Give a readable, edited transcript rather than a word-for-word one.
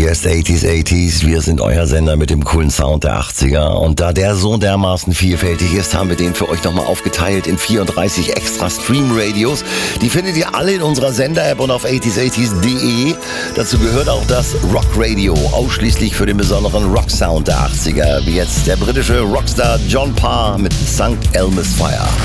Hier ist 80s. Wir sind euer Sender mit dem coolen Sound der 80er. Und da der so dermaßen vielfältig ist, haben wir den für euch nochmal aufgeteilt in 34 extra Stream-Radios. Die findet ihr alle in unserer Sender-App und auf 80s.de. Dazu gehört auch das Rock Radio, ausschließlich für den besonderen Rock-Sound der 80er. Wie jetzt der britische Rockstar John Parr mit St. Elmo's Fire.